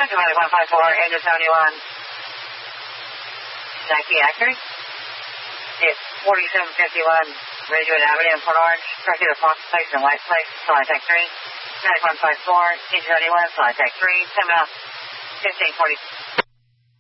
154, Angel 71. Nike accurate. It's 4751 Ridgewood Avenue in Port Orange. Directed to Fox Place and White Place. Contact 3. 9154, Angel 71, contact 3. 10 out. 1540.